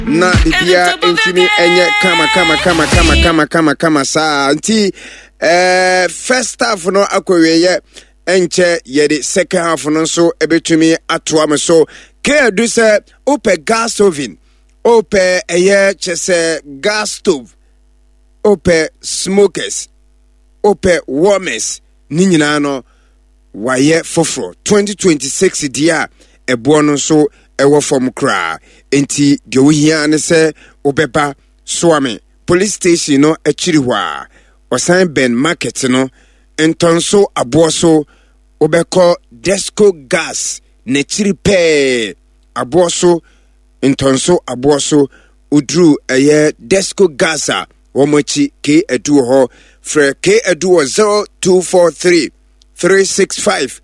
na bibia entimi enye kama saa anti first half no akweye enche yede second half no so ebetumi atoa so ke do se ope gas oven ope eye chese gas stove ope smokers ope warmers ni nyina no waye foforo 2026 dia ebo no so ewo fom kra enti de ohia ne se obeba soame police station no akiri hwa osan ben market no entonso aboso obeko Desco gas ne chiri pe aboso entonso aboso udru eye Desco gas a womochi ke edu ho fre ke edu 0243 365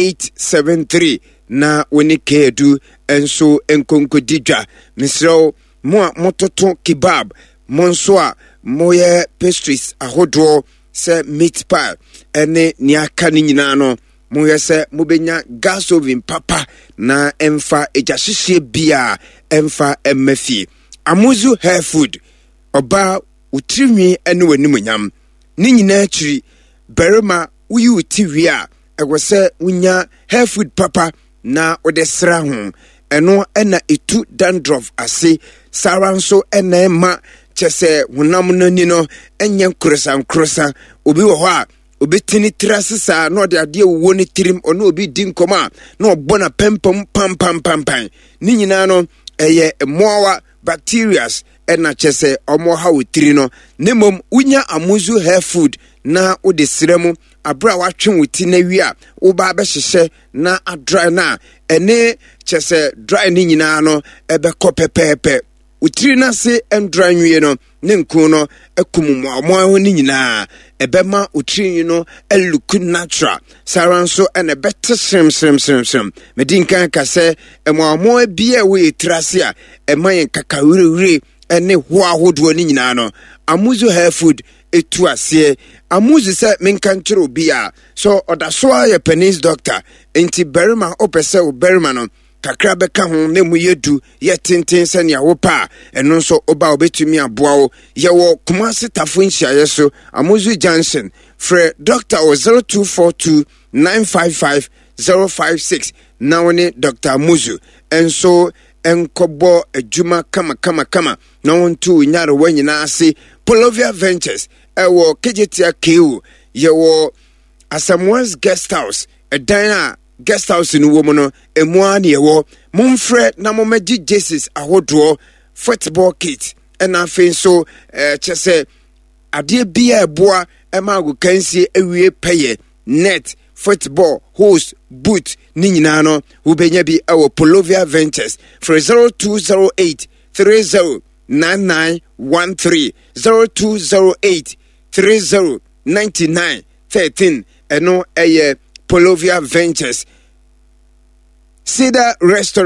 873 na woni ke edu enso enkonko didwa misro mo mototo kebab monso a moye pastries ahodo se meat pie ene ni aka ni nyina no moye se mobenya gas oven papa na emfa ejahihye bia emfa emmafie amuzu hair food oba utriwi ene wanimunyam ni nyina akiri berema uyi utiwi a egose unya hair food papa na odesra ho eno ena etu dandruff ase saranso ena ma chese hunam no ni no enye krosa obi wo ho a obi tini trasesa no de ade wo ni tirim ono obi din koma na obona pempom pam ni nyina no eye moawa bacterias ena chese omo ha wotiri no nemom unya amuzu hair food na odesremu abra watwe woti na wi a wo ba be hyehye na adry na ene chese dry ni nyina no ebe kopepepe utiri na se endry nwie no ne nku no ekummu amoa ni nyina ebe ma utiri no look natural saranso ene bete srem medinkan ka se amoa bia we trase a emayen kakawure ene ho ahodo ni nyina no amuzu hair food etu ase amuzu se menkanchiro bia so odaso ya penis doctor enti berima opese o berima no kakra beka ho ne mu yedu ye tenten se ne awopa eno so oba obetumi aboa wo ye wo Kumasi tafo nhia yeso amuzu Johnson fre doctor 0242 955 056 na woni Dr. Amuzu enso enkobo ejuma kama na wontu nyare wanyina ase Polovia Ventures ewo kejetia keu yewo Asamoah's guest house edana guest house ni wo no emua ne yewo mumfre na momaji Jesus ahodo football kit ena afen so chese ade bia eboa emago kansie ewie peye net football hose boot ni nyina no ubenya bi ewo Polovia Ventures for 0208 30 9913 0208 30 9913 eno eye Polovia Ventures. Cedar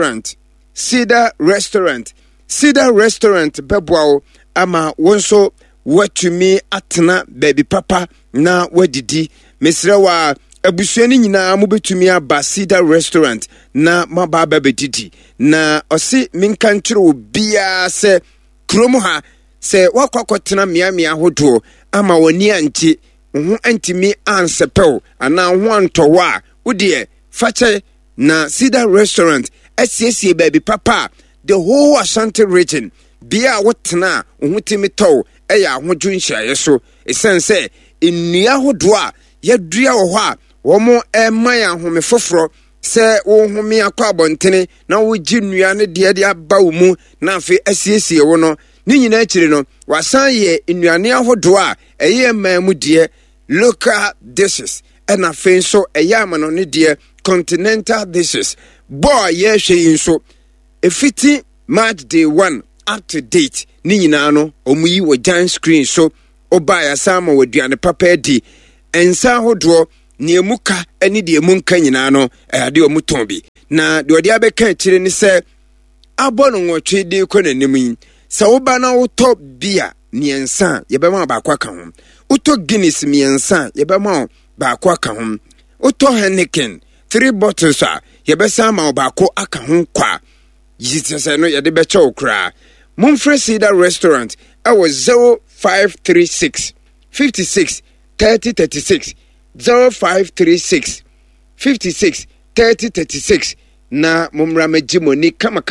Restaurant bebwao ama wonso watumi atena baby papa na wadidi mesrewa abusuani nyina mobetumi aba Cedar Restaurant na mababa bedidi na osi minkanchiro bia se kromo ha se wakwakotena miamia hodo ama woni anti ho antimi ansepel ana ho antowa udie fache na Cedar Restaurant asiesie baby papa the whole Ashanti region bia wotena ohutimi tow eya hoju nhia so esense ennua hodo a yadua wo ho a womo eman ahome foforo se wo home akwa abontene na wo gi nnua ne de aba wo mu na afi asiesie wo no ni nyina akire no wasan ye nnuane ahodo a eye mamu de local dishes and afen so eyama no ne de continental dishes boy ye hwe so efiti March day 1 up to date ni nyina no omuyi wo giant screen so oba ya sama waduane papa di ensa ahodo ne emuka eni de emunka nyina no ade omuton bi na de odi abeka akire ni se abono nwotwe de konanim sa woba na wotop bia miensa yebema ba kwa kan ho uto Guinness miensa yebema ba kwa kan ho uto Heineken 3 bottles a yebesa ma ba ko aka ho kwa yitese no yede be che okra Mumfre Cedar Restaurant ɛwɔ 0536 56 30 36 0536 56 30 36 na mumra magimoni kama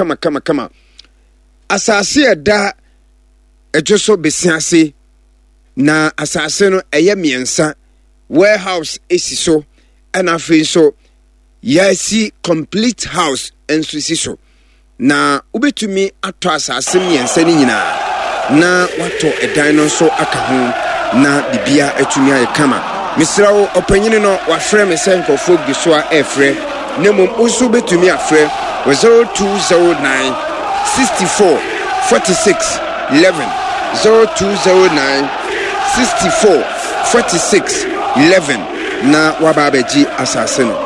asase ɛda ɛjoso besiase na asase no ɛyɛ miensa warehouse esi so ɛna afei so yasi complete house enso si so na ubetumi atɔ asase miensa ni nyinaa na wato ɛdan no so aka ho na bibia atumi ayɛ kama misrawo opanyini no wafrɛ me sɛ nkɔfo gi so a ɛfrɛ nemom usu betumi afrɛ 0209 64 46 11 0209 64 46 11 na wababeji asase no.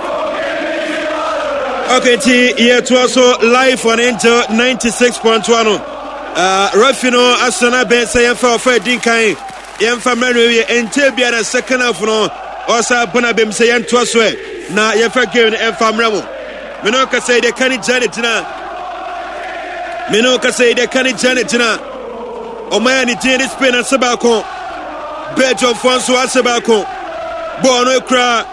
Okay, here to also live on Angel 96.1. Rafino Asana Ben say for Dinkai, Yemfa Mary and Tibia the second half no, Osa Bonabim say and Twaswe. Na Yefa given and Famramo. Minoka say they can't Janet now. Minoka say they can't Janet now. Omani Janet Spain and Sabako. Bedroom François Sabako. Bono Kra.